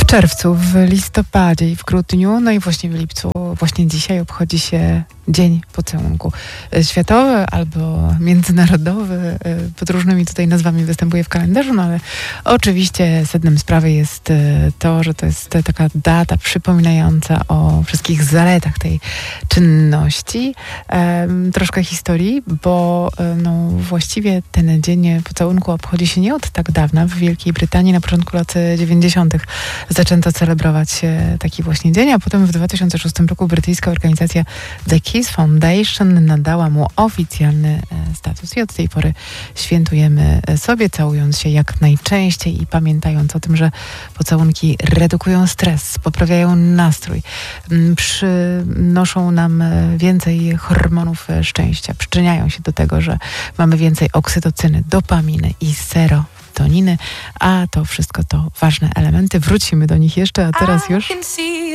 czerwcu, w listopadzie i w grudniu, no i właśnie w lipcu, właśnie dzisiaj obchodzi się Dzień Pocałunku. Światowy albo międzynarodowy, pod różnymi tutaj nazwami występuje w kalendarzu, no ale oczywiście sednem sprawy jest to, że to jest taka data przypominająca o wszystkich zaletach tej czynności. Troszkę historii, bo no, właściwie ten Dzień Pocałunku obchodzi się nie od tak dawna. W Wielkiej Brytanii na początku lat 90. zaczęto celebrować taki właśnie dzień, a potem w 2006 roku brytyjska organizacja The Kiss Foundation nadała mu oficjalny status i od tej pory świętujemy sobie, całując się jak najczęściej i pamiętając o tym, że pocałunki redukują stres, poprawiają nastrój, przynoszą nam więcej hormonów szczęścia, przyczyniają się do tego, że mamy więcej oksytocyny, dopaminy i serotoniny, a to wszystko to ważne elementy. Wrócimy do nich jeszcze, a teraz już